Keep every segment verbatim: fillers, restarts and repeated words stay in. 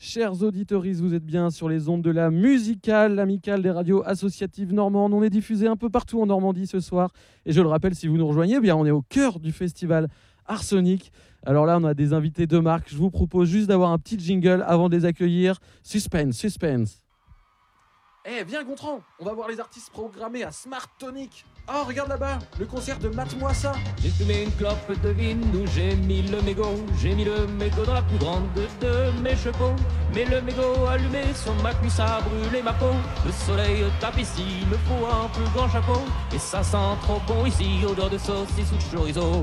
Chers auditeuristes, vous êtes bien sur les ondes de la musicale, l'amicale des radios associatives normandes. On est diffusé un peu partout en Normandie ce soir. Et je le rappelle, si vous nous rejoignez, eh bien, on est au cœur du festival Arsonic. Alors là, on a des invités de marque. Je vous propose juste d'avoir un petit jingle avant de les accueillir. Suspense, suspense. Eh, viens Gontran, on va voir les artistes programmés à Smart Tonic. Oh, regarde là-bas, le concert de Mate-moi ça. J'ai fumé une clope de vigne où j'ai mis le mégot. J'ai mis le mégot dans la plus grande de mes chevaux. Mais le mégot allumé sur ma cuisse a brûlé ma peau. Le soleil tape ici, il me faut un plus grand chapeau. Et ça sent trop bon ici, odeur de saucisse ou de chorizo.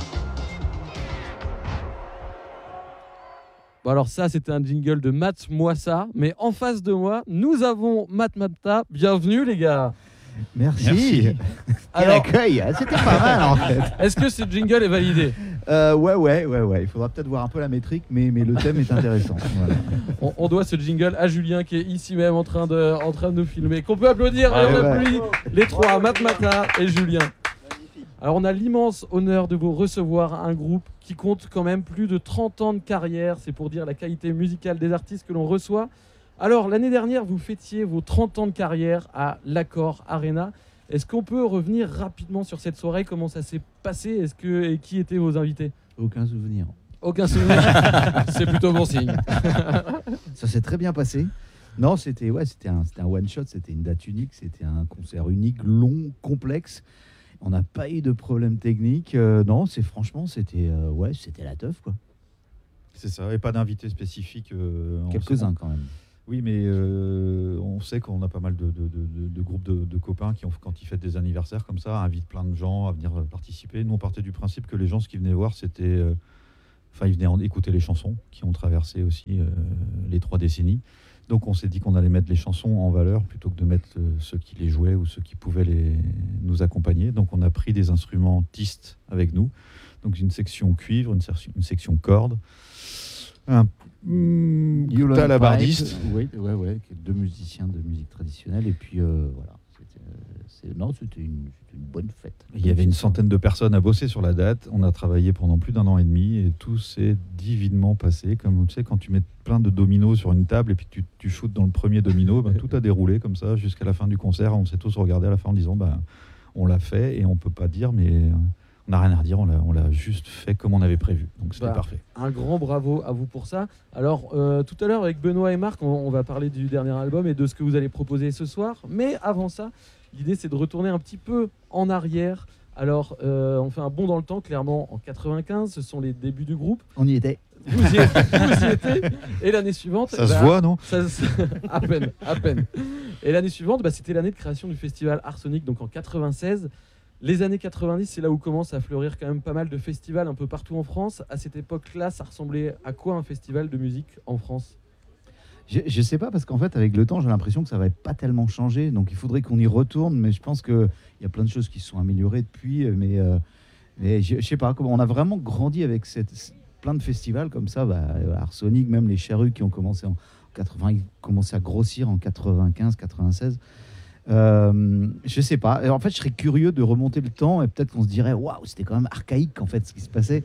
Bon alors ça, c'était un jingle de Mate-moi ça. Mais en face de moi, nous avons Mat Mata. Bienvenue les gars. Merci. Merci. Quel accueil, c'était pas mal en fait. Est-ce que ce jingle est validé? euh, Ouais, ouais, ouais, ouais. Il faudra peut-être voir un peu la métrique, mais, mais le thème est intéressant. Voilà. on, on doit ce jingle à Julien qui est ici même en train de, en train de nous filmer. Qu'on peut applaudir. Ah, et on ouais. applaudit les trois, Mat Mata et Julien. Alors on a l'immense honneur de vous recevoir un groupe qui compte quand même plus de trente ans de carrière. C'est pour dire la qualité musicale des artistes que l'on reçoit. Alors l'année dernière, vous fêtiez vos trente ans de carrière à l'Accor Arena. Est-ce qu'on peut revenir rapidement sur cette soirée? Comment ça s'est passé? Est-ce que, et qui étaient vos invités? Aucun souvenir. Aucun souvenir. C'est plutôt bon signe. Ça s'est très bien passé. Non, c'était ouais, c'était un, c'était un one-shot, c'était une date unique, c'était un concert unique, long, complexe. On n'a pas eu de problème technique. Euh, non, c'est franchement, c'était euh, ouais, c'était la teuf quoi. C'est ça, et pas d'invités spécifiques. Euh, Quelques-uns quand même. Oui, mais euh, on sait qu'on a pas mal de, de, de, de groupes de, de copains qui, ont, quand ils fêtent des anniversaires comme ça, invitent plein de gens à venir participer. Nous, on partait du principe que les gens, ce qu'ils venaient voir, c'était... Euh, enfin, ils venaient en écouter les chansons qui ont traversé aussi euh, les trois décennies. Donc, on s'est dit qu'on allait mettre les chansons en valeur plutôt que de mettre euh, ceux qui les jouaient ou ceux qui pouvaient les, nous accompagner. Donc, on a pris des instrumentistes avec nous. Donc, une section cuivre, une, section, une section corde, un Mmh, talabardiste. Oui, ouais, ouais, deux musiciens de musique traditionnelle. Et puis euh, voilà, c'était, c'est, non, c'était une, c'était une bonne fête. Il y avait une centaine de personnes à bosser sur la date. On a travaillé pendant plus d'un an et demi et tout s'est divinement passé. Comme tu sais, quand tu mets plein de dominos sur une table et puis tu, tu shootes dans le premier domino, ben, tout a déroulé comme ça jusqu'à la fin du concert. On s'est tous regardés à la fin en disant ben, on l'a fait et on peut pas dire, mais on n'a rien à redire, on l'a, on l'a juste fait comme on avait prévu. Donc c'était bah, parfait. Un grand bravo à vous pour ça. Alors euh, tout à l'heure avec Benoît et Marc, on, on va parler du dernier album et de ce que vous allez proposer ce soir. Mais avant ça, l'idée c'est de retourner un petit peu en arrière. Alors euh, on fait un bond dans le temps, clairement en quatre-vingt-quinze, ce sont les débuts du groupe. On y était. Vous y étiez, vous y étiez. Et l'année suivante... Ça bah, se voit, non ça, À peine, à peine. Et l'année suivante, bah, c'était l'année de création du festival Arsonic, donc en quatre-vingt-seize. Les années quatre-vingt-dix, c'est là où commence à fleurir quand même pas mal de festivals un peu partout en France. À cette époque-là, ça ressemblait à quoi un festival de musique en France? Je ne sais pas, parce qu'en fait, avec le temps, j'ai l'impression que ça va pas tellement changer. Donc, il faudrait qu'on y retourne. Mais je pense qu'il y a plein de choses qui se sont améliorées depuis. Mais, euh, mais je ne sais pas, on a vraiment grandi avec cette, plein de festivals comme ça. Bah, Arsonic, même les Charrues qui ont commencé en quatre-vingts, ils commençaient à grossir en quatre-vingt-quinze quatre-vingt-seize. Euh, je sais pas. En fait, je serais curieux de remonter le temps et peut-être qu'on se dirait waouh, c'était quand même archaïque en fait ce qui se passait.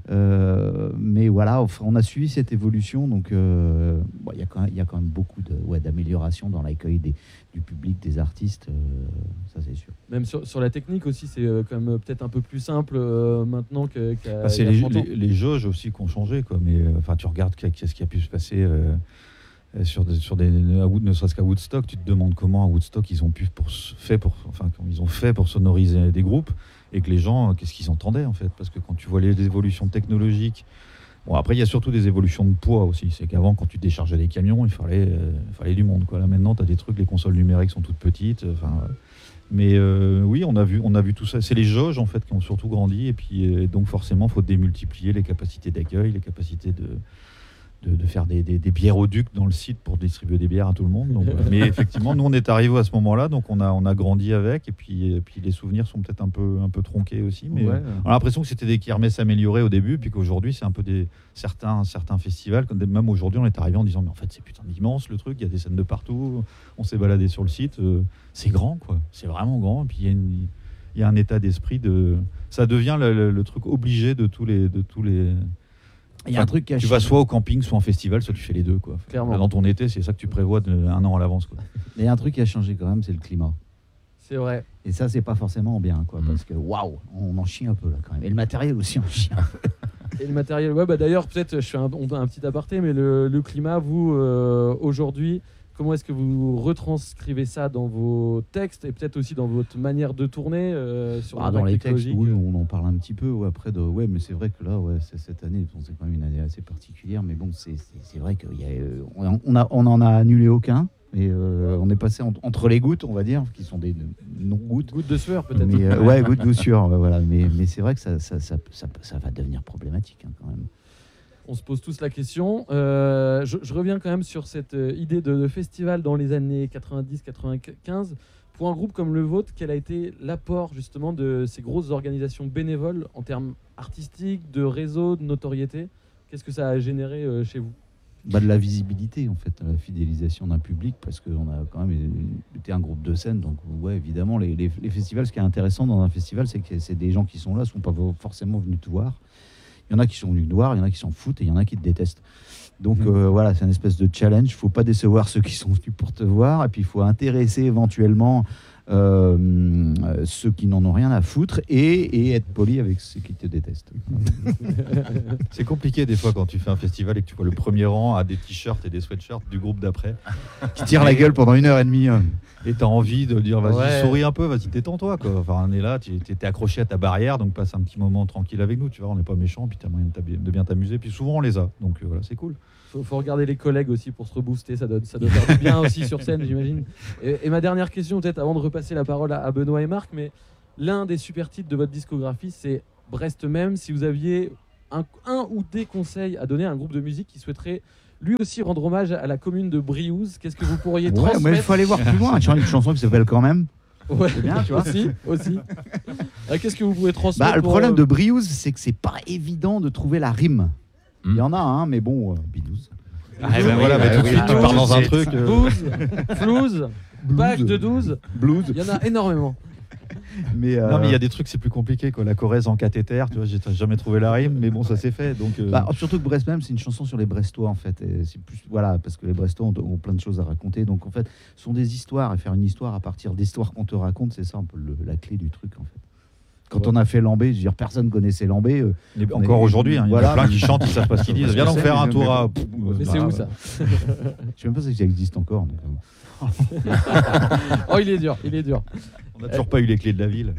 Euh, mais voilà, on a suivi cette évolution, donc euh, bon, il y a quand même, il y a quand même beaucoup de, ouais, d'améliorations dans l'accueil des, du public, des artistes. Euh, ça, c'est sûr. Même sur, sur la technique aussi, c'est quand même peut-être un peu plus simple euh, maintenant que, qu'à. Bah, c'est les, les, les jauges aussi qui ont changé, quoi. Mais enfin, tu regardes qu'est-ce qui a pu se passer. Euh, Sur des, sur des, ne serait-ce qu'à Woodstock, tu te demandes comment à Woodstock ils ont pu pour, fait pour, enfin, ils ont fait pour sonoriser des groupes et que les gens, qu'est-ce qu'ils entendaient en fait, parce que quand tu vois les évolutions technologiques, bon après il y a surtout des évolutions de poids aussi, c'est qu'avant quand tu déchargeais des camions, il fallait, euh, il fallait du monde quoi. Là maintenant tu as des trucs, les consoles numériques sont toutes petites, enfin, mais euh, oui on a vu, on a vu tout ça. C'est les jauges en fait qui ont surtout grandi et puis euh, donc forcément il faut démultiplier les capacités d'accueil, les capacités de De, de faire des, des, des biéroducs dans le site pour distribuer des bières à tout le monde. Donc, mais effectivement, nous, on est arrivés à ce moment-là, donc on a, on a grandi avec, et puis, et puis les souvenirs sont peut-être un peu, un peu tronqués aussi. Mais ouais. On a l'impression que c'était des kermesses améliorées au début, puis qu'aujourd'hui, c'est un peu des, certains, certains festivals, même aujourd'hui, on est arrivé en disant, mais en fait, c'est putain immense le truc, il y a des scènes de partout, on s'est baladé sur le site, euh, c'est grand, quoi. C'est vraiment grand, et puis il y a une... il y a un état d'esprit de... Ça devient le, le, le truc obligé de tous les... De tous les Il y a un truc qui a Tu changé. vas soit au camping, soit en festival, soit tu fais les deux. Quoi. Clairement. Là, dans ton été, c'est ça que tu prévois de, un an à l'avance. Quoi. Il y a un truc qui a changé quand même, c'est le climat. C'est vrai. Et ça, c'est pas forcément bien, quoi, Mm. parce que waouh, on en chie un peu là quand même. Et le matériel aussi en chie un peu. Et le matériel, ouais, bah d'ailleurs, peut-être, je fais un, on fait un petit aparté, mais le, le climat, vous, euh, aujourd'hui, comment est-ce que vous retranscrivez ça dans vos textes et peut-être aussi dans votre manière de tourner euh, sur Ah, l'impact dans les textes, écologique oui, on en parle un petit peu. Ouais, après, de, ouais, mais c'est vrai que là, ouais, c'est, cette année, bon, c'est quand même une année assez particulière. Mais bon, c'est, c'est, c'est vrai qu'on on a, on en a annulé aucun. Et euh, on est passé en, entre les gouttes, on va dire, qui sont des non-gouttes. Goutte de sueur, peut-être. Mais, euh, ouais, gouttes de sueur, ouais, voilà. Mais, mais c'est vrai que ça, ça, ça, ça, ça va devenir problématique hein, quand même. On se pose tous la question. Euh, je, je reviens quand même sur cette euh, idée de, de festival dans les années quatre-vingt-dix quatre-vingt-quinze. Pour un groupe comme le vôtre, quel a été l'apport justement de ces grosses organisations bénévoles en termes artistiques, de réseau, de notoriété? Qu'est-ce que ça a généré euh, chez vous? Bah, de la visibilité, en fait, la fidélisation d'un public, parce qu'on a quand même été un groupe de scène. Donc, ouais, évidemment, les, les, les festivals, ce qui est intéressant dans un festival, c'est que c'est des gens qui sont là, ne sont pas forcément venus te voir. Il y en a qui sont venus te voir, il y en a qui s'en foutent et il y en a qui te détestent. Donc, mmh. euh, voilà, c'est une espèce de challenge. Il ne faut pas décevoir ceux qui sont venus pour te voir. Et puis, il faut intéresser éventuellement euh, ceux qui n'en ont rien à foutre et, et être poli avec ceux qui te détestent. C'est compliqué des fois quand tu fais un festival et que tu vois le premier rang à des t-shirts et des sweatshirts du groupe d'après qui tire la gueule pendant une heure et demie. Hein. Et tu as envie de dire vas-y, ouais. souris un peu, vas-y, détends-toi. Quoi. Enfin, on est là, tu es accroché à ta barrière, donc passe un petit moment tranquille avec nous. Tu vois, on n'est pas méchants, puis tu as moyen de bien t'amuser. Puis souvent, on les a. Donc euh, voilà, c'est cool. Faut, faut regarder les collègues aussi pour se rebooster, ça doit, ça doit faire du bien aussi sur scène, j'imagine. Et, et ma dernière question, peut-être avant de repasser la parole à, à Benoît et Marc, mais l'un des super titres de votre discographie, c'est Brest même. Si vous aviez un, un ou des conseils à donner à un groupe de musique qui souhaiterait lui aussi rendre hommage à la commune de Briouze, qu'est-ce que vous pourriez ouais, transmettre? mais il faut aller voir plus loin. Tu as une chanson qui s'appelle Quand même. Ouais, c'est bien, tu vois. Aussi, aussi. Euh, qu'est-ce que vous pouvez transmettre? Bah, le pour, problème euh... de Briouze, c'est que c'est pas évident de trouver la rime. Il mm. y en a, hein, mais bon, euh, Bidouze. Ah, ben voilà, bah, tout de suite, tu pars dans un truc. Euh... Blues, flouze, pack de douze. Blues. Il y en a énormément. Mais euh... Non, mais il y a des trucs, c'est plus compliqué. Quoi. La Corrèze en cathéter, tu vois, j'ai jamais trouvé la rime, mais bon, ça s'est fait. Donc, euh... bah, surtout que Brest même, c'est une chanson sur les Brestois, en fait. Et c'est plus, voilà, parce que les Brestois ont, ont plein de choses à raconter. Donc, en fait, ce sont des histoires. Et faire une histoire à partir d'histoires qu'on te raconte, c'est ça un peu le, la clé du truc, en fait. Quand ouais. on a fait Lambé, je veux dire, personne connaissait Lambé. Euh, encore est... aujourd'hui, hein, voilà. Il y en a plein qui chantent, ils savent pas ce qu'ils disent. Viens donc faire un tour à. Mais c'est où ça? Je sais même pas si ça existe encore. Donc... Oh, il est dur, il est dur. On n'a toujours pas eu les clés de la ville.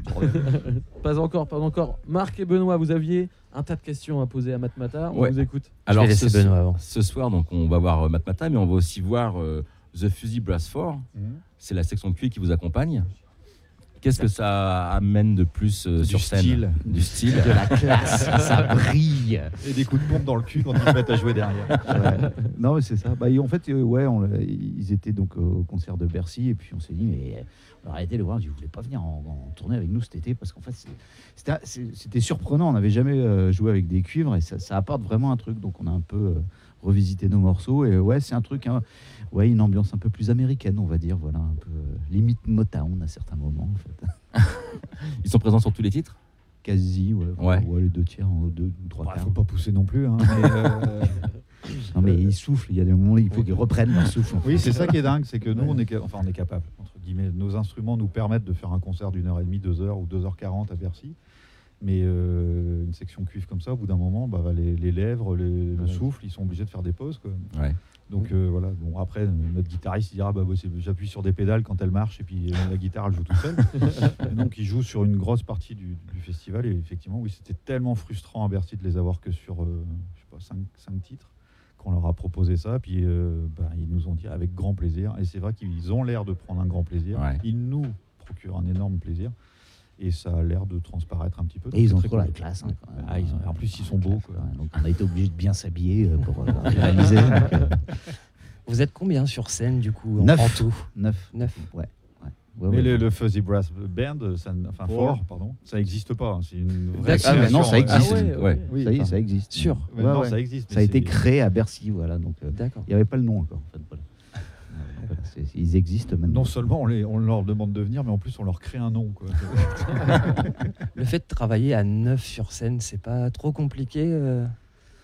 Pas encore, pas encore. Marc et Benoît, vous aviez un tas de questions à poser à Matmata. On ouais. vous écoute. Alors, ce, Benoît avant. ce soir, donc, on va voir euh, Matmata, mais on va aussi voir euh, The Fuzzy Brass Four. Mm-hmm. C'est la section de cuir qui vous accompagne. Qu'est-ce que ça amène de plus euh, sur scène? Style. Du style. De la classe. Ça brille. Et des coups de pompe dans le cul quand ils se mettent à jouer derrière. Ouais. Non, mais c'est ça. Bah, en fait, euh, ouais, on, ils étaient donc euh, au concert de Bercy et puis on s'est dit, mais on a arrêté de le voir. Je ne voulais pas venir en, en tournée avec nous cet été parce qu'en fait, c'était, c'était surprenant. On n'avait jamais euh, joué avec des cuivres et ça, ça apporte vraiment un truc. Donc, on a un peu euh, revisité nos morceaux et ouais, c'est un truc. Hein, ouais, une ambiance un peu plus américaine, on va dire, voilà, un peu euh, limite Motown à certains moments, en fait. Ils sont présents sur tous les titres? Quasi, ouais, ouais. ouais les deux tiers, deux ou trois bah, quarts. Faut pas pousser non plus, hein. Mais euh... non, mais ils soufflent. Il y a des moments où il faut qu'ils reprennent leur souffle. Oui, c'est ça qui est dingue, c'est que nous, on est, enfin, on est capable, entre guillemets, nos instruments nous permettent de faire un concert d'une heure et demie, deux heures ou deux heures quarante à Bercy. Mais euh, une section cuivre comme ça, au bout d'un moment, bah, les, les lèvres, les, le souffle, ils sont obligés de faire des pauses, quoi. Ouais. Donc euh, voilà, bon, après notre guitariste il dira bah, bah, j'appuie sur des pédales quand elle marche et puis euh, la guitare elle joue toute seule. Et donc il joue sur une grosse partie du, du festival et effectivement oui c'était tellement frustrant à Bercy de les avoir que sur euh, je sais pas cinq, cinq titres qu'on leur a proposé ça puis euh, bah, ils nous ont dit avec grand plaisir et c'est vrai qu'ils ont l'air de prendre un grand plaisir. Ouais. Ils nous procurent un énorme plaisir. Et ça a l'air de transparaître un petit peu. Et ils ont trop la classe. Hein, quand même. Ah, ils ont, en plus, ils sont beaux. Quoi. Ouais, donc on a été obligé de bien s'habiller pour euh, réaliser. Donc, euh... Vous êtes combien sur scène, du coup, en, Neuf. en tout? Neuf. Neuf. Ouais. ouais. ouais ouais mais ouais. Le, le Fuzzy Brass Band, ça, enfin oh. fort, pardon, ça n'existe pas. Hein, c'est une vraie ah, mais non, ça existe. Ah ouais, ouais. Ouais. Oui, ça, y est, ça existe. Sûr. Ouais, ouais, non, ouais. ça existe. Ça a été créé à Bercy, voilà. Donc, euh, d'accord. Il n'y avait pas le nom encore. En fait, voilà. Voilà, ils existent maintenant. Non seulement on, les, on leur demande de venir, mais en plus on leur crée un nom. Quoi. Le fait de travailler à neuf sur scène, c'est pas trop compliqué euh...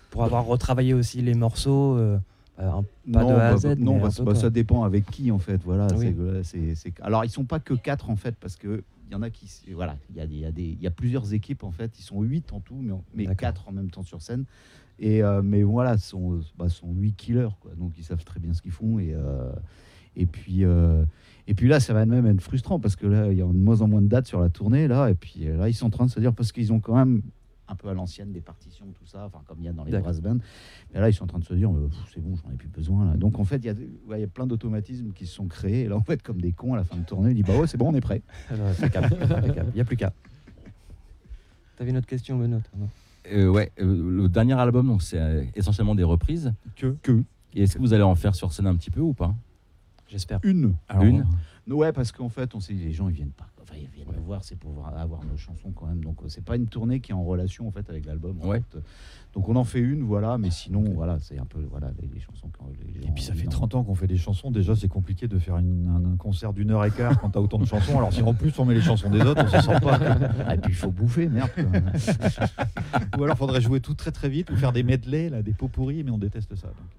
pour avoir retravaillé aussi les morceaux euh, un, pas non, de A à bah, Z. non mais bah, un ça, peu, bah, quoi. ça dépend avec qui en fait. Voilà. Oui. c'est- voilà, c'est- c'est- Alors ils sont pas que quatre en fait parce que il y en a qui voilà il y a des il y a des il y a plusieurs équipes en fait. Ils sont huit en tout, mais en- mais D'accord. quatre en même temps sur scène. Et euh, mais voilà, ce sont bah, ce sont huit killers quoi. Donc ils savent très bien ce qu'ils font et euh, et puis euh, et puis là ça va même être frustrant parce que là il y a de moins en moins de dates sur la tournée là et puis euh, là ils sont en train de se dire parce qu'ils ont quand même un peu à l'ancienne des partitions tout ça enfin comme il y a dans les D'accord. brass bands. Et là ils sont en train de se dire euh, pff, c'est bon j'en ai plus besoin là. Donc en fait il y a ouais, il y a plein d'automatismes qui se sont créés et là en fait comme des cons à la fin de tournée ils disent bah ouais c'est bon on est prêt. Alors, impeccable, impeccable. Il n'y a plus qu'à. T'avais une autre question, Benoît toi, non Euh, ouais, euh, le dernier album, donc c'est euh, essentiellement des reprises. Que Que Et est-ce que vous allez en faire sur scène un petit peu ou pas? J'espère. une. Alors, Une Ouais, parce qu'en fait, on sait les gens ils viennent pas. Enfin, ils viennent nous voir, c'est pour voir- avoir nos chansons quand même. Donc, euh, c'est pas une tournée qui est en relation en fait avec l'album. en Ouais. fait. Donc, on en fait une, voilà. Mais sinon, voilà, c'est un peu voilà les, les chansons. Quand les gens Et puis ça ont fait envie trente ans qu'on fait des chansons. Déjà, c'est compliqué de faire une- un, un concert d'une heure et quart quand t'as autant de chansons. Alors si en plus on met les chansons des autres, on s'en sort pas. d'en- Ah, et puis il faut bouffer, merde. quoi. Ou alors faudrait jouer tout très très vite ou faire des medley, là, des pots pourris, mais on déteste ça. Donc.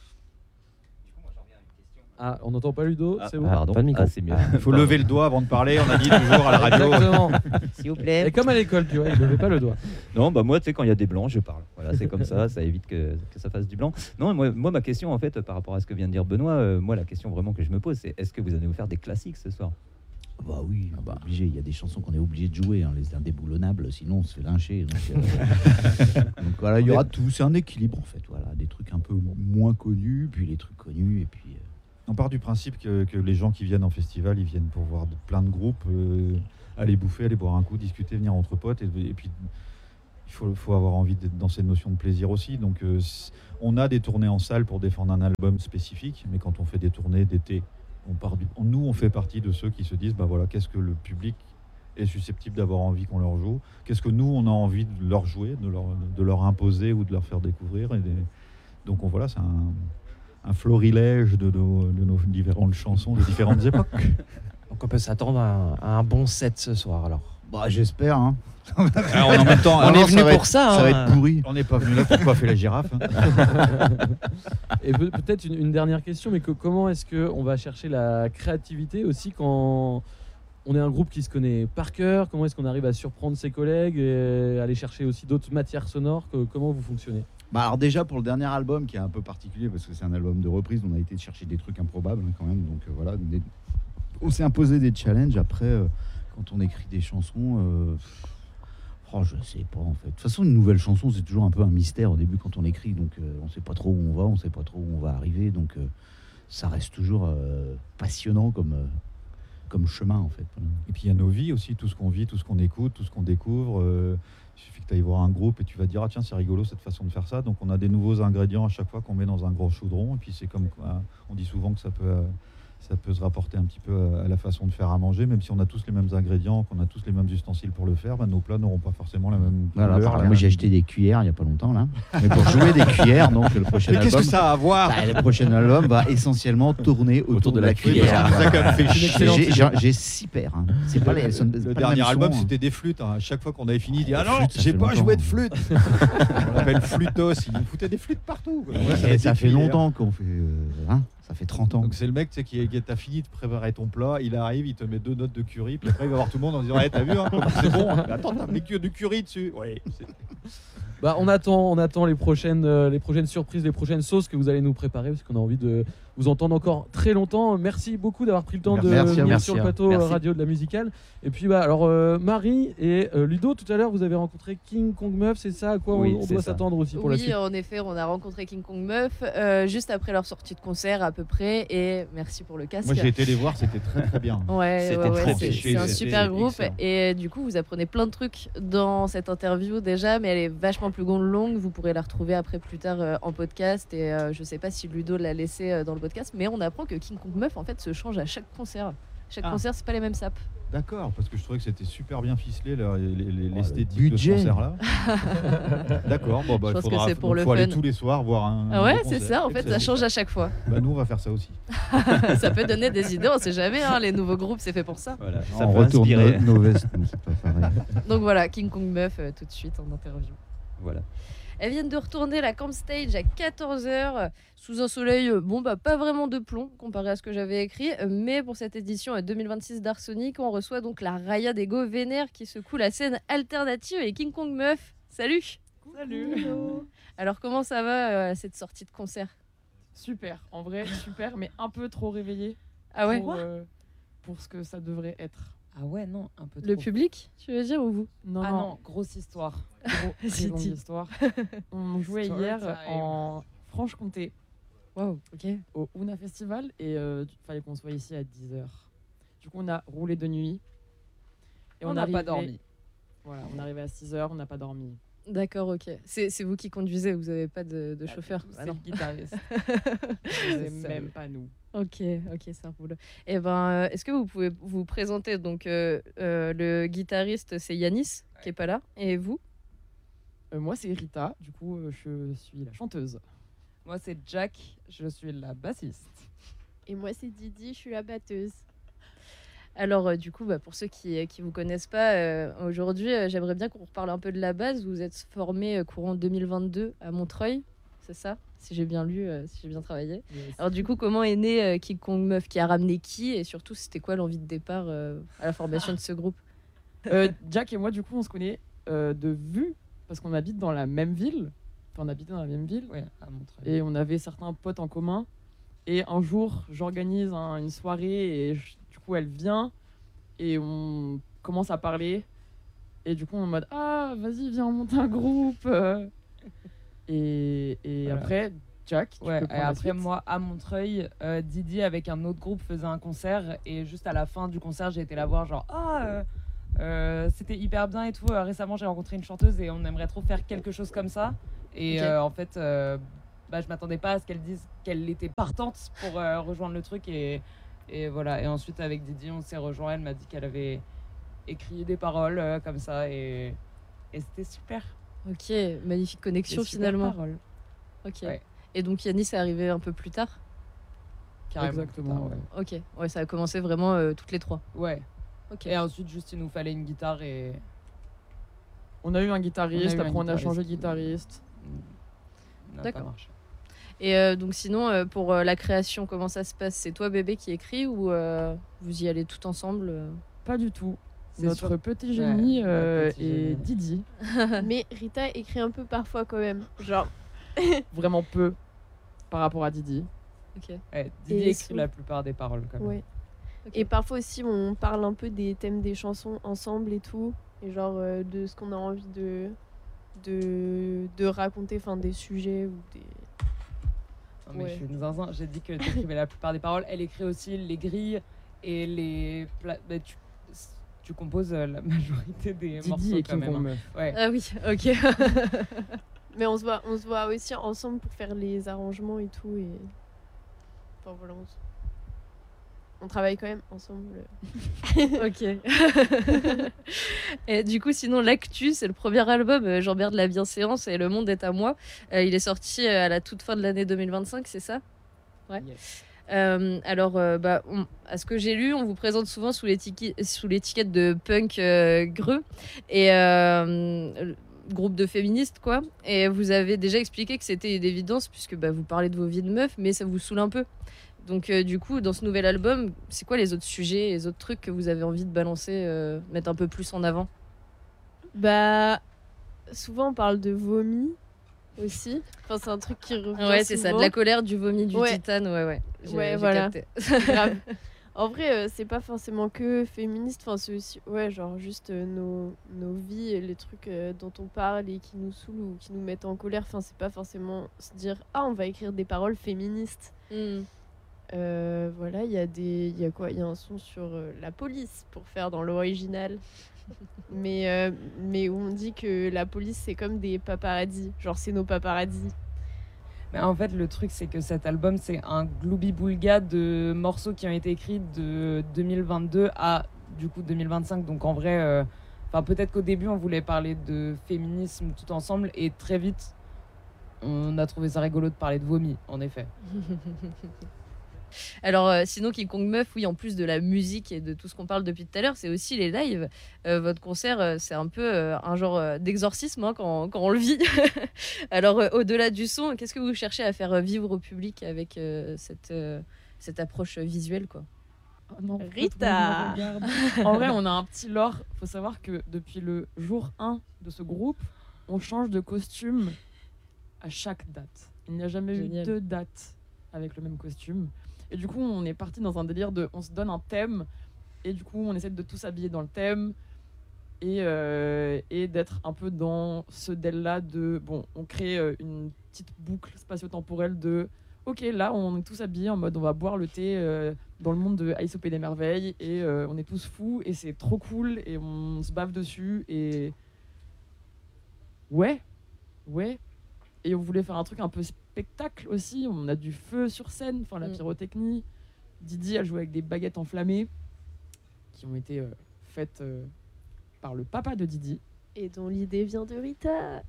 Ah, on n'entend pas Ludo, c'est bon. Ah, Pardon. pas de micro. Ah, c'est mieux. Il faut lever le doigt avant de parler. On a dit toujours à la radio. Exactement. S'il vous Et plaît. comme à l'école, tu vois, il ne levait pas le doigt. Non, bah moi, tu sais, quand il y a des blancs, je parle. Voilà, c'est comme ça, ça évite que, que ça fasse du blanc. Non, moi, moi, ma question, en fait, par rapport à ce que vient de dire Benoît, euh, moi, la question vraiment que je me pose, c'est est-ce que vous allez nous faire des classiques ce soir? Bah oui, bah, obligé. Il y a des chansons qu'on est obligé de jouer, hein, les indéboulonnables. Sinon, on se fait lyncher. Donc, euh, donc voilà, il y aura tout. C'est un équilibre en fait. Voilà, des trucs un peu moins connus, puis les trucs connus, et puis. euh, On part du principe que, que les gens qui viennent en festival, ils viennent pour voir de- plein de groupes, euh, aller bouffer, aller boire un coup, discuter, venir entre potes. Et, et puis, il faut, faut avoir envie d'être dans cette notion de plaisir aussi. Donc, euh, c- on a des tournées en salle pour défendre un album spécifique, mais quand on fait des tournées d'été, on part du, on- nous, on fait partie de ceux qui se disent, bah voilà, qu'est-ce que le public est susceptible d'avoir envie qu'on leur joue? Qu'est-ce que nous, on a envie de leur jouer, de leur, de leur imposer ou de leur faire découvrir? Et des- donc, on, voilà, c'est un un florilège de, de, de nos différentes chansons de différentes époques. Donc on peut s'attendre à un, à un bon set ce soir alors. Bah j'espère. Hein. Alors, en même temps, On alors, est non, venu ça va pour être- ça. Ça va hein. être pourri. on n'est pas venu là pour coiffer la girafe. hein. Et peut- peut-être une, une dernière question, mais que, comment est-ce qu'on va chercher la créativité aussi quand on est un groupe qui se connaît par cœur? Comment est-ce qu'on arrive à surprendre ses collègues et aller chercher aussi d'autres matières sonores? Que- Comment vous fonctionnez? Bah alors déjà pour le dernier album qui est un peu particulier parce que c'est un album de reprise, on a été chercher des trucs improbables hein, quand même. Donc euh, voilà, des- on s'est imposé des challenges. Après, euh, quand on écrit des chansons, euh, pff, oh, je sais pas en fait. De toute façon, une nouvelle chanson, c'est toujours un peu un mystère au début quand on écrit. Donc euh, on sait pas trop où on va, on sait pas trop où on va arriver. Donc euh, ça reste toujours euh, passionnant comme, euh, comme chemin en fait. Et puis il y a nos vies aussi, tout ce qu'on vit, tout ce qu'on écoute, tout ce qu'on découvre. euh, il suffit que tu ailles voir un groupe et tu vas te dire ah tiens c'est rigolo cette façon de faire ça. Donc on a des nouveaux ingrédients à chaque fois qu'on met dans un gros chaudron. Et puis c'est comme quoi, on dit souvent que ça peut euh, ça peut se rapporter un petit peu à, à la façon de faire à manger, même si on a tous les mêmes ingrédients, qu'on a tous les mêmes ustensiles pour le faire, bah, nos plats n'auront pas forcément la même Voilà, couleur, par là, la moi j'ai même- acheté des cuillères il y a pas longtemps là. Mais pour jouer des cuillères, donc le prochain Mais qu'est-ce album. que ça a à voir? Bah, le prochain album va essentiellement tourner autour, de la Oui, cuillère. parce que ça a quand même fait Une chier. excellente J'ai- idée. J'ai j'ai six paires. hein. C'est pas les, elles sont Le pas le dernier même son, album, hein. c'était des flûtes. hein. À chaque fois qu'on avait fini, il dit Oh, ah non, flûte, ça j'ai fait pas longtemps. joué de flûte. On l'appelle flûtos. Il nous foutait des flûtes partout. quoi. Ouais, Et va ça, être des fait cuillères. longtemps qu'on fait. euh, hein, ça fait trente ans. Donc c'est le mec tu sais, qui, qui t'a fini de préparer ton plat, il arrive, il te met deux notes de curry, puis après il va voir tout le monde en disant hey, t'as vu, hein, comment c'est bon hein. Mais attends, t'as mis que du curry dessus. Oui, c'est- Bah, on attend, on attend les prochaines, euh, les prochaines surprises, les prochaines sauces que vous allez nous préparer, parce qu'on a envie de vous entendre encore très longtemps. Merci beaucoup d'avoir pris le temps de Merci à venir vous. sur le Merci. plateau Merci. euh, radio de la musicale. Et puis, bah, alors euh, Marie et euh, Ludo, tout à l'heure, vous avez rencontré King Kong Meuf, c'est ça à quoi Oui, on, on c'est doit ça. s'attendre aussi pour la Oui, suite? en effet, on a rencontré King Kong Meuf euh, juste après leur sortie de concert à peu près. Et merci pour le casque. Moi j'ai été les voir, c'était très très bien. Ouais, C'était ouais, ouais, très c'est, fichu, c'est un c'était super groupe. excellent. Et du coup, vous apprenez plein de trucs dans cette interview déjà, mais elle est vachement plus longue. Vous pourrez la retrouver après plus tard euh, en podcast. Et euh, je sais pas si Ludo l'a laissé euh, dans le podcast, mais on apprend que King Kong Meuf en fait se change à chaque concert. Chaque Ah. concert, c'est pas les mêmes sapes. D'accord, parce que je trouvais que c'était super bien ficelé là, les- les- Oh, l'esthétique le de ce budget. concert-là. D'accord, bon bah Je il pense que faudra c'est pour le faut aller fun. tous les soirs voir un. Ah un ouais, bon c'est concert. ça. En fait, ça Excellent. change à chaque fois. Bah nous on va faire ça aussi. Ça peut donner des idées, on sait jamais. Hein, les nouveaux groupes, c'est fait pour ça. Voilà, ça On peut retourne inspirer. nos, nos vestes, mais c'est pas pareil. Donc voilà, King Kong Meuf euh, tout de suite en interview. Voilà. Elles viennent de retourner la Camp Stage à quatorze heures sous un soleil, euh, bon bah pas vraiment de plomb comparé à ce que j'avais écrit, euh, mais pour cette édition euh, deux mille vingt-six d'Arsonic, on reçoit donc la Raya des Go Vénère qui secoue la scène alternative et King Kong Meuf. Salut. Salut. Alors comment ça va euh, cette sortie de concert? Super, en vrai super, mais un peu trop réveillé. Ah ouais? pour, euh, pour ce que ça devrait être. Ah ouais, non, un peu trop. Le public, tu veux dire, ou vous? Non, Ah non, non, grosse histoire. gros, très Si, longue si. histoire. On jouait Story hier time. en Franche-Comté Wow, ok. au Ouna Festival et il fallait qu'on soit ici à dix heures. Du coup, on a roulé de nuit. Et On n'a pas arrivait- dormi. Voilà, on est arrivé à six heures, on n'a pas dormi. D'accord, ok. C'est c'est vous qui conduisez, vous n'avez pas de, de Pas chauffeur? du tout, Ah C'est non. le guitariste. C'est C'est ça, même oui. pas nous. Ok, ok, ça roule. Et ben, euh, est-ce que vous pouvez vous présenter? Donc, euh, euh, le guitariste, c'est Yanis, qui est pas là. Et vous? Euh, moi, c'est Rita, du coup, euh, je suis la chanteuse. Moi, c'est Jack, je suis la bassiste. Et moi, c'est Didi, je suis la batteuse. Alors, euh, du coup, bah, pour ceux qui ne vous connaissent pas, euh, aujourd'hui, euh, j'aimerais bien qu'on reparle un peu de la base. Vous êtes formé euh, courant deux mille vingt-deux à Montreuil, c'est ça? Si j'ai bien lu, euh, si j'ai bien travaillé. Alors, du coup, comment est né euh, King Kong Meuf? Qui a ramené qui? Et surtout, c'était quoi l'envie de départ euh, à la formation de ce groupe? Euh, Jack et moi, du coup, on se connaît euh, de vue parce qu'on habite dans la même ville. Enfin, on habitait dans la même ville. Ouais, à Montreuil. Et on avait certains potes en commun. Et un jour, j'organise un- une soirée et je- du coup, elle vient et on commence à parler. Et du coup, on est en mode ah, vas-y, viens, on monte un groupe. euh. Et, et Voilà. après, Jack, tu Ouais, peux et prendre la après suite. moi à Montreuil, euh, Didi avec un autre groupe faisait un concert et juste à la fin du concert j'ai été la voir genre ah euh, euh, c'était hyper bien et tout. Euh, récemment j'ai rencontré une chanteuse et on aimerait trop faire quelque chose comme ça et Ok. euh, en fait euh, bah, je m'attendais pas à ce qu'elle dise qu'elle était partante pour euh, rejoindre le truc et, et voilà et ensuite avec Didi on s'est rejoint, elle m'a dit qu'elle avait écrit des paroles euh, comme ça et, et c'était super. Ok, magnifique connexion Des super finalement. paroles. Ok. Ouais. Et donc, Yanis est arrivé un peu plus tard? Carrément. Exactement, Putain, Ok, ouais, ça a commencé vraiment euh, toutes les trois. ouais. Ok. Et ensuite juste il nous fallait une guitare et On a eu un guitariste, On a eu un après on a guitariste. changé de guitariste. ça n'a pas D'accord. marché. Et euh, donc sinon, euh, pour euh, la création, comment ça se passe? C'est toi, bébé, qui écrit ou euh, vous y allez tout ensemble euh Pas du tout. C'est Notre sûr. petit génie Ouais, euh, notre petit et génie. Didi. Mais Rita écrit un peu parfois quand même. Genre, Vraiment peu par rapport à Didi. Ok. Ouais, Didi Et écrit sous- la plupart des paroles quand même. ouais. Ok. Et parfois aussi, on parle un peu des thèmes des chansons ensemble et tout. Et genre, euh, de ce qu'on a envie de, de, de raconter, enfin, des sujets ou des. Non, mais Ouais. je suis une zinzin. J'ai dit que tu écrivais la plupart des paroles. Elle écrit aussi les grilles et les. pla- bah, tu, tu composes euh, la majorité des Didi morceaux et quand King même. Kong hein. Meuf. Ouais. Ah oui, ok. Mais on se voit, on se voit aussi ensemble pour faire les arrangements et tout. Et. Enfin voilà, on, se- on travaille quand même ensemble. Ok. Et du coup, sinon, l'actu, c'est le premier album, euh, Jean-Bert de la Bienséance et Le Monde est à moi. Euh, il est sorti euh, à la toute fin de l'année deux mille vingt-cinq, c'est ça? Ouais. Yes. Euh, alors, euh, bah, on- à ce que j'ai lu, on vous présente souvent sous l'étiquette, sous l'étiquette de punk euh, greux et euh, groupe de féministes, quoi. Et vous avez déjà expliqué que c'était une évidence puisque bah, vous parlez de vos vies de meufs, mais ça vous saoule un peu. Donc, euh, du coup, dans ce nouvel album, c'est quoi les autres sujets, les autres trucs que vous avez envie de balancer, euh, mettre un peu plus en avant? Bah, souvent on parle de vomi aussi. Enfin, c'est un truc qui revient. Ouais, c'est ça, de souvent. la colère, du vomi, du Ouais. titane, ouais, ouais. J'ai- Ouais, j'ai voilà. capté. Grave. En vrai, euh, c'est pas forcément que féministe. Enfin, c'est aussi, ouais, genre juste euh, nos, nos vies, et les trucs euh, dont on parle et qui nous saoulent ou qui nous mettent en colère. Enfin, c'est pas forcément se dire ah, on va écrire des paroles féministes. Hmm. Euh, voilà, il y a des, il y a quoi? Il y a un son sur euh, la police pour faire dans l'original. mais euh, mais où on dit que la police c'est comme des paparazzis. Genre c'est nos paparazzis. Mais en fait, le truc, c'est que cet album, c'est un gloubi-boulga de morceaux qui ont été écrits de deux mille vingt-deux à, du coup, deux mille vingt-cinq. Donc, en vrai, euh, enfin, peut-être qu'au début, on voulait parler de féminisme tout ensemble. Et très vite, on a trouvé ça rigolo de parler de vomi, en effet. Alors, euh, sinon, King Kong Meuf, oui, en plus de la musique et de tout ce qu'on parle depuis tout à l'heure, c'est aussi les lives. Euh, votre concert, euh, c'est un peu euh, un genre euh, d'exorcisme hein, quand, quand on le vit. Alors, euh, au-delà du son, qu'est-ce que vous cherchez à faire vivre au public avec euh, cette, euh, cette approche visuelle, quoi? Oh non, Rita. En vrai, on a un petit lore. Faut savoir que depuis le jour un de ce groupe, on change de costume à chaque date. Il n'y a jamais Génial. eu deux dates avec le même costume. Et du coup, on est parti dans un délire de... On se donne un thème, et du coup, on essaie de tous s'habiller dans le thème, et, euh, et d'être un peu dans ce délire-là de... Bon, on crée euh, une petite boucle spatio-temporelle de... Ok, là, on est tous habillés en mode on va boire le thé euh, dans le monde de Alice au Pays des Merveilles et euh, on est tous fous et c'est trop cool et on se bave dessus et ouais, ouais. Et on voulait faire un truc un peu spectacle aussi. On a du feu sur scène, enfin la Mm. pyrotechnie. Didi a joué avec des baguettes enflammées qui ont été euh, faites euh, par le papa de Didi. Et dont l'idée vient de Rita.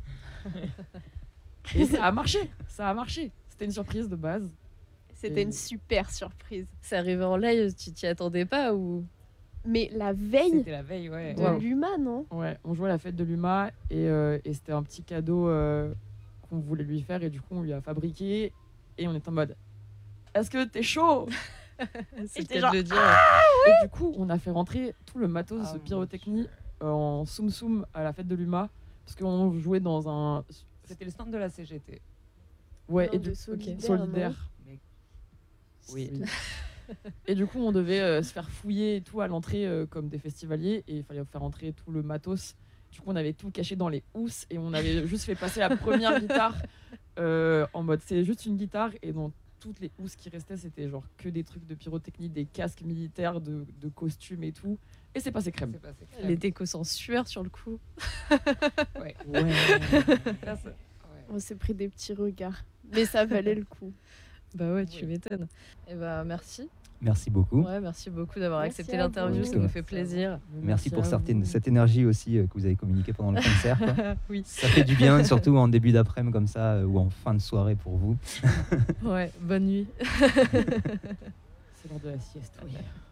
Et ça a marché, ça a marché. C'était une surprise de base. C'était Et- une super surprise. C'est arrivé en live, tu t'y attendais pas ou... Mais la veille C'était la veille, ouais. de Ouais. l'U M A, non? Ouais, on jouait à la fête de l'U M A et, euh, et c'était un petit cadeau euh, qu'on voulait lui faire et du coup on lui a fabriqué et on est en mode est-ce que t'es chaud? C'est le t'es cas de le dire. Et du coup on a fait rentrer tout le matos Ah, de mon pyrotechnie euh, en soum soum à la fête de l'U M A parce qu'on jouait dans un C'était le stand de la C G T. ouais Non, et de du... solidaire, solidaire. Mais- Oui. Et du coup on devait euh, se faire fouiller et tout à l'entrée euh, comme des festivaliers et il fallait faire entrer tout le matos. Du coup on avait tout caché dans les housses et on avait juste fait passer la première guitare euh, en mode c'est juste une guitare et dans toutes les housses qui restaient c'était genre que des trucs de pyrotechnie, des casques militaires, de, de costumes et tout. Et c'est passé crème. C'est passé crème. Les décos sans sueur sur le coup. Ouais. Ouais. Là, c'est- ouais. On s'est pris des petits regards. Mais ça valait le coup. Bah ouais, tu Oui. m'étonnes. Et bah merci. Merci beaucoup. Ouais, merci beaucoup d'avoir Merci accepté à l'interview, vous. ça nous fait plaisir. Merci pour à certaines- vous. cette énergie aussi euh, que vous avez communiquée pendant le concert. quoi. Oui. Ça fait du bien, surtout en début d'après-midi comme ça, euh, ou en fin de soirée pour vous. Ouais, bonne nuit. C'est l'heure de la sieste, oui.